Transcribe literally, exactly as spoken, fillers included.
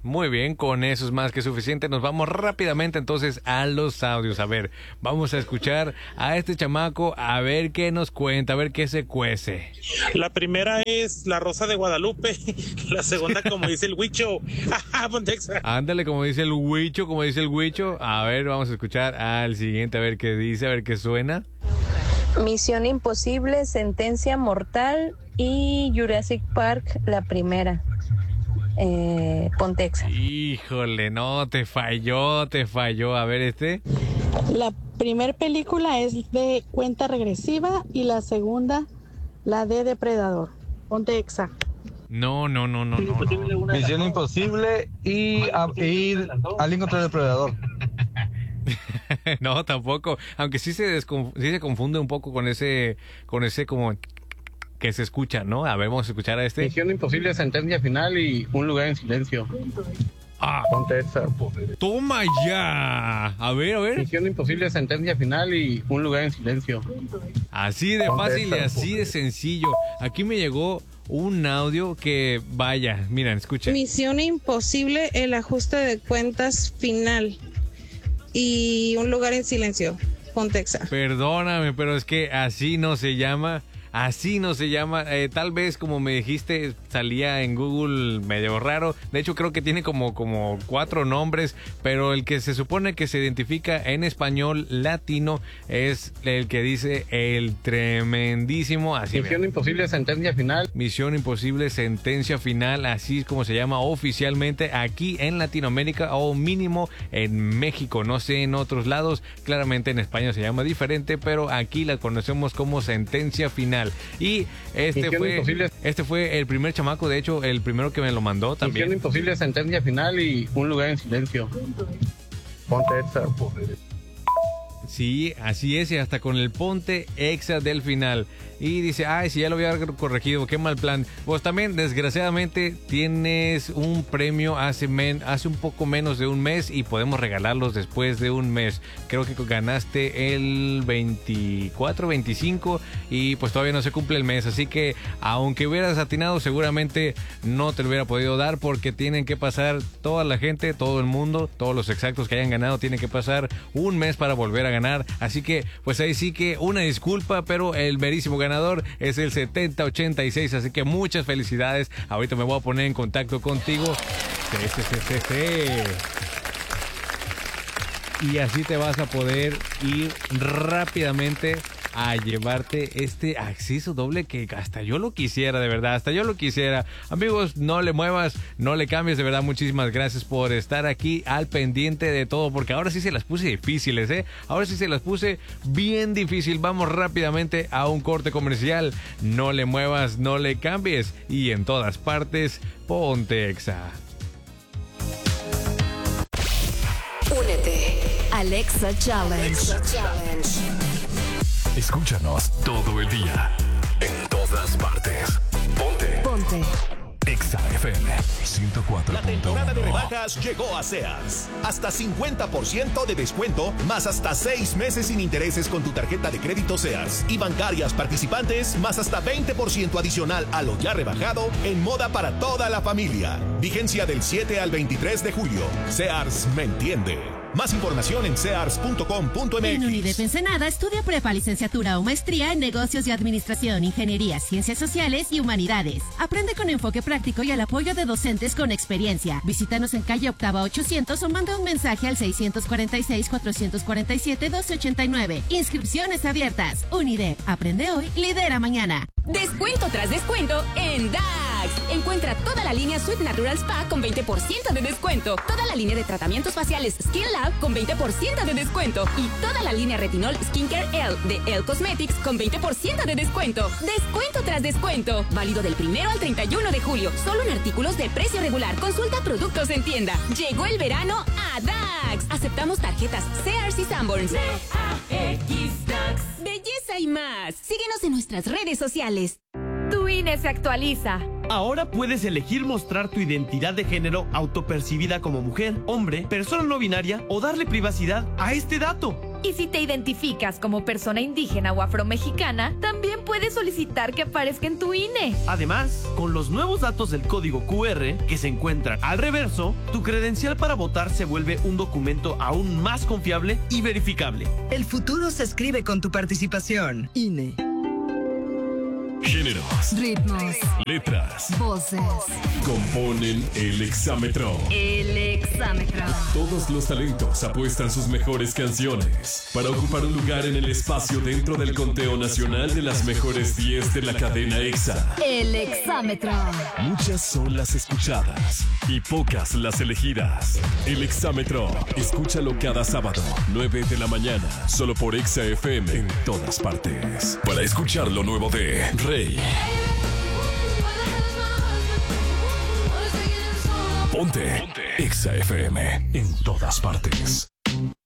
Muy bien, con eso es más que suficiente. Nos vamos rápidamente entonces a los audios. A ver, vamos a escuchar a este chamaco a ver qué nos cuenta, a ver qué se cuece. La primera es La Rosa de Guadalupe, la segunda como dice el Huicho. Ándale, como dice el Huicho, como dice el Huicho. A ver, vamos a escuchar al siguiente, a ver qué dice, a ver qué suena. Misión Imposible, Sentencia Mortal y Jurassic Park, la primera. Eh, Ponte Exa. Híjole, no, te falló, te falló. A ver, este. La primer película es de Cuenta Regresiva y la segunda, la de Depredador. Ponte Exa. No, no, no, no, no. no. Misión Imposible y, a, y Alien contra el Depredador. No, tampoco. Aunque sí se, desconf- sí se confunde un poco con ese, con ese como que se escucha, ¿no? A ver, vamos a escuchar a este. Misión Imposible, Sentencia Final y Un Lugar en Silencio. Ah, Ponte Exa. Toma ya. A ver, a ver. Misión Imposible, Sentencia Final y Un Lugar en Silencio. Así de fácil y así de sencillo. Aquí me llegó un audio que, vaya, miren, escuchen. Misión Imposible, El Ajuste de Cuentas Final y Un Lugar en Silencio. Ponte Exa. Perdóname, pero es que así no se llama. Así no se llama, eh, tal vez como me dijiste salía en Google medio raro, de hecho creo que tiene como, como cuatro nombres, pero el que se supone que se identifica en español latino es el que dice el tremendísimo, así Misión vean. Imposible, Sentencia Final. Misión Imposible, Sentencia Final, así es como se llama oficialmente aquí en Latinoamérica o mínimo en México, no sé en otros lados, claramente en España se llama diferente, pero aquí la conocemos como Sentencia Final. Y este Misión fue Imposible. este fue el primer chamaco, de hecho, el primero que me lo mandó también. Misión Imposible, Sentencia Final y Un Lugar en Silencio. Ponte Exa. Sí, así es, y hasta con el Ponte Exa del final. Y dice, ay, si ya lo había corregido, qué mal plan. Pues también, desgraciadamente, tienes un premio hace, men, hace un poco menos de un mes y podemos regalarlos después de un mes. Creo que ganaste el veinticuatro, veinticinco y pues todavía no se cumple el mes. Así que, aunque hubieras atinado, seguramente no te lo hubiera podido dar porque tienen que pasar toda la gente, todo el mundo, todos los exactos que hayan ganado, tienen que pasar un mes para volver a ganar. Así que, pues ahí sí que una disculpa, pero el verísimo ganador es el setenta ochenta y seis, así que muchas felicidades. Ahorita me voy a poner en contacto contigo. Sí, sí, sí, sí, sí. Y así te vas a poder ir rápidamente a llevarte este acceso doble que hasta yo lo quisiera, de verdad, hasta yo lo quisiera. Amigos, no le muevas, no le cambies, de verdad, muchísimas gracias por estar aquí al pendiente de todo, porque ahora sí se las puse difíciles, ¿eh? Ahora sí se las puse bien difícil. Vamos rápidamente a un corte comercial. No le muevas, no le cambies y en todas partes, Ponte Exa. Únete al Exa Challenge. Exa Challenge. Escúchanos todo el día, en todas partes. Ponte. Ponte. Exa F M ciento cuatro punto uno. La temporada de rebajas llegó a Sears. Hasta cincuenta por ciento de descuento, más hasta seis meses sin intereses con tu tarjeta de crédito Sears. Y bancarias participantes, más hasta veinte por ciento adicional a lo ya rebajado en moda para toda la familia. Vigencia del siete al veintitrés de julio. Sears me entiende. Más información en sears punto com punto m x. En Unidep Ensenada estudia prepa, licenciatura o maestría en negocios y administración, ingeniería, ciencias sociales y humanidades. Aprende con enfoque práctico y el apoyo de docentes con experiencia. Visítanos en calle Octava ochocientos o manda un mensaje al seiscientos cuarenta y seis, cuatrocientos cuarenta y siete, doce ochenta y nueve. Inscripciones abiertas. Unidep. Aprende hoy, lidera mañana. Descuento tras descuento en D A X. Encuentra toda la línea Sweet Natural Spa con veinte por ciento de descuento. Toda la línea de tratamientos faciales Skin Lab con veinte por ciento de descuento. Y toda la línea Retinol Skincare L de Elle Cosmetics con veinte por ciento de descuento. Descuento tras descuento. Válido del primero al treinta y uno de julio. Solo en artículos de precio regular. Consulta productos en tienda. Llegó el verano a D A X. Aceptamos tarjetas Sears y Sanborns. D A X D A X. Belleza y más. Síguenos en nuestras redes sociales. Tu I N E se actualiza. Ahora puedes elegir mostrar tu identidad de género autopercibida como mujer, hombre, persona no binaria o darle privacidad a este dato. Y si te identificas como persona indígena o afromexicana, también puedes solicitar que aparezca en tu I N E. Además, con los nuevos datos del código Q R que se encuentran al reverso, tu credencial para votar se vuelve un documento aún más confiable y verificable. El futuro se escribe con tu participación. I N E. Géneros, ritmos, letras, voces componen el exámetro. El exámetro. Todos los talentos apuestan sus mejores canciones para ocupar un lugar en el espacio dentro del conteo nacional de las mejores diez de la cadena EXA. El exámetro. Muchas son las escuchadas y pocas las elegidas. El exámetro. Escúchalo cada sábado, nueve de la mañana, solo por EXA F M en todas partes. Para escuchar lo nuevo de Rey. Ponte, Ponte. EXA F M en todas partes.